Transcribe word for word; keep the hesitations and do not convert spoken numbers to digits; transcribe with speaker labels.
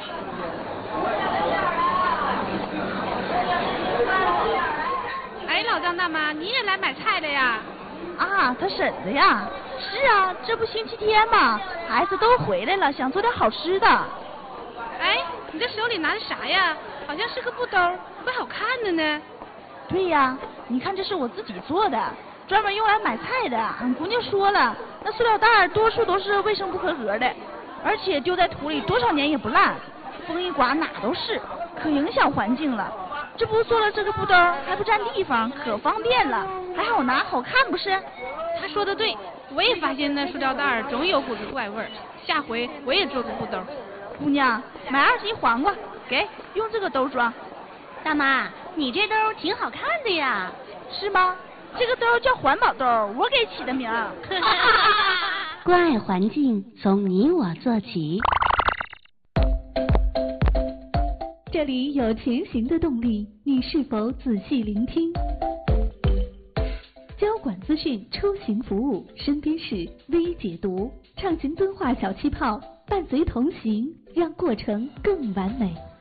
Speaker 1: 哎，老张大妈，你也来买菜了呀？
Speaker 2: 啊，他婶子呀。是啊，这不星期天嘛，孩子都回来了，想做点好吃的。
Speaker 1: 哎，你这手里拿的啥呀？好像是个布兜，怪好看的呢。
Speaker 2: 对呀，你看这是我自己做的，专门用来买菜的。俺姑娘说了，那塑料袋多数都是卫生不合格的，而且丢在土里多少年也不烂，风一刮哪都是，可影响环境了。这不做了这个布兜还不占地方，可方便了，还好拿好看不是？
Speaker 1: 他说的对，我也发现那塑料袋总有股子怪味儿，下回我也做个布兜。
Speaker 2: 姑娘，买二斤黄瓜，给用这个兜装。
Speaker 3: 大妈，你这兜挺好看的呀。
Speaker 2: 是吗？这个兜叫环保兜，我给起的名儿。
Speaker 4: 关爱环境，从你我做起。
Speaker 5: 这里有前行的动力，你是否仔细聆听？交管资讯出行服务，身边事微解读，畅行敦化小气泡，伴随同行，让过程更完美。